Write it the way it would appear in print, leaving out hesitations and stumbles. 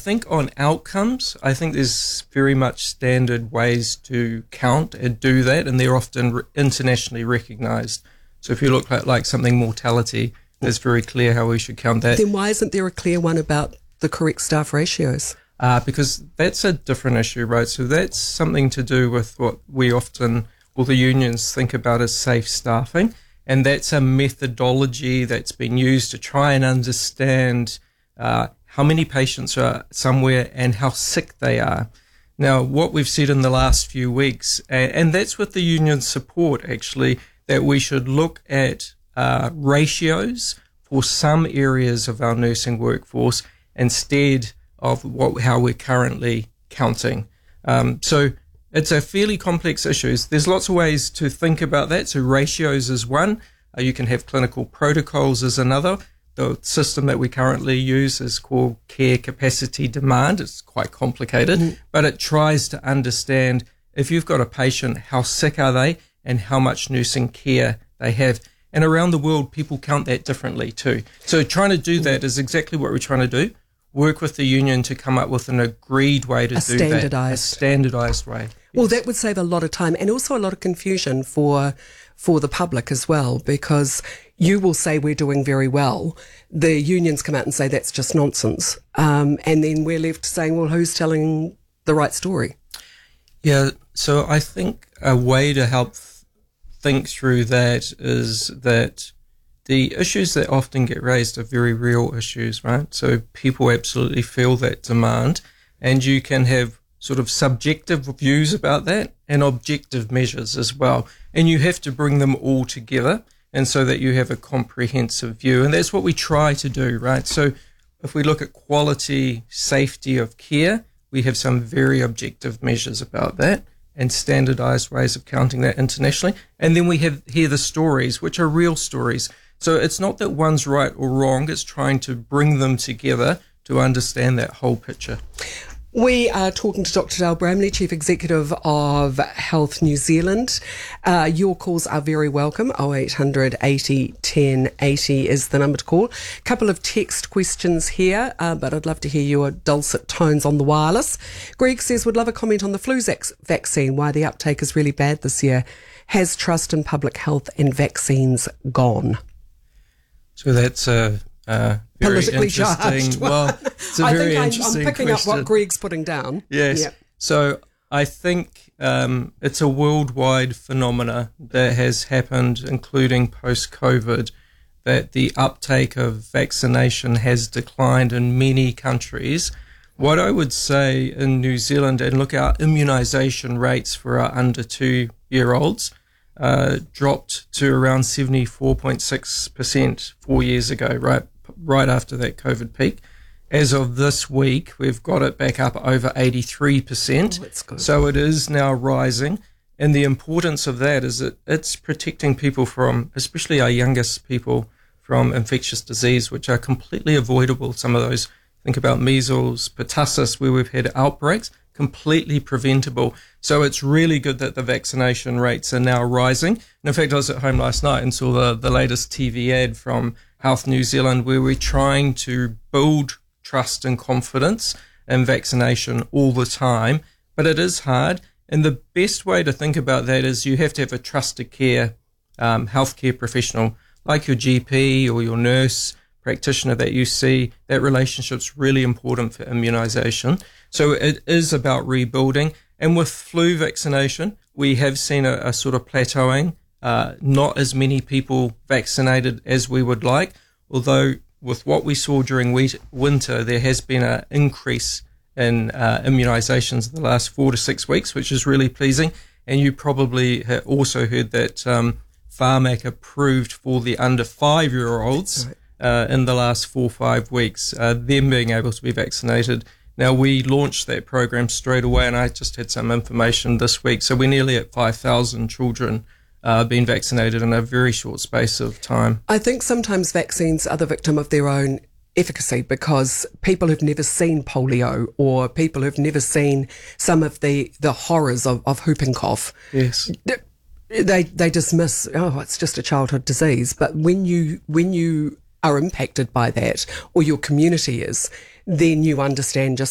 think on outcomes, I think there's very much standard ways to count and do that, and they're often internationally recognised. So if you look at like something mortality, it's very clear how we should count that. Then why isn't there a clear one about the correct staff ratios? Because that's a different issue, right? So that's something to do with what we often, or the unions think about as safe staffing, and that's a methodology that's been used to try and understand how many patients are somewhere and how sick they are. Now, what we've said in the last few weeks, and that's with the union's support actually, that we should look at ratios for some areas of our nursing workforce instead of how we're currently counting. So it's a fairly complex issue. There's lots of ways to think about that. So ratios is one. You can have clinical protocols as another. The system that we currently use is called care capacity demand. It's quite complicated, but it tries to understand if you've got a patient, how sick are they and how much nursing care they have. And around the world, people count that differently too. So trying to do that is exactly what we're trying to do. Work with the union to come up with an agreed way to do that. A standardised way. Well, that would save a lot of time and also a lot of confusion for the public as well, because you will say we're doing very well. The unions come out and say that's just nonsense. And then we're left saying, well, who's telling the right story? Yeah, so I think a way to help think through that is that the issues that often get raised are very real issues, right? So people absolutely feel that demand, and you can have sort of subjective views about that and objective measures as well. And you have to bring them all together, and so that you have a comprehensive view. And that's what we try to do, right? So if we look at quality, safety of care, we have some very objective measures about that and standardized ways of counting that internationally. And then we hear the stories, which are real stories. So it's not that one's right or wrong, it's trying to bring them together to understand that whole picture. We are talking to Dr. Dale Bramley, Chief Executive of Health New Zealand. Your calls are very welcome. 0800 80 10 80 is the number to call. A couple of text questions here, but I'd love to hear your dulcet tones on the wireless. Greg says, would love a comment on the flu vaccine, why the uptake is really bad this year. Has trust in public health and vaccines gone? So that's a very politically interesting. Charged. Well, it's a very interesting I'm picking question. up what Greg's putting down. Yes. Yep. So I think it's a worldwide phenomena that has happened, including post-COVID, that the uptake of vaccination has declined in many countries. What I would say in New Zealand, and look, our immunisation rates for our under 2-year-olds dropped to around 74.6% 4 years ago, right after that COVID peak. As of this week, we've got it back up over 83%. Oh, that's good. So it is now rising. And the importance of that is that it's protecting people from, especially our youngest people, from infectious disease, which are completely avoidable. Some of those, think about measles, pertussis, where we've had outbreaks, completely preventable. So it's really good that the vaccination rates are now rising. And in fact, I was at home last night and saw the latest TV ad from Health New Zealand, where we're trying to build trust and confidence in vaccination all the time. But it is hard. And the best way to think about that is you have to have a trusted care healthcare professional like your GP or your nurse practitioner that you see. That relationship's really important for immunisation. So it is about rebuilding. And with flu vaccination, we have seen a sort of plateauing, not as many people vaccinated as we would like, although with what we saw during winter, there has been an increase in immunisations in the last 4 to 6 weeks, which is really pleasing. And you probably have also heard that Pharmac approved for the under 5-year-olds in the last 4 or 5 weeks, them being able to be vaccinated. Now, we launched that program straight away, and I just had some information this week. So we're nearly at 5,000 children being vaccinated in a very short space of time. I think sometimes vaccines are the victim of their own efficacy, because people who've never seen polio or people who've never seen some of the horrors of whooping cough, yes, they dismiss, oh, it's just a childhood disease. But when you are impacted by that, or your community is, then you understand just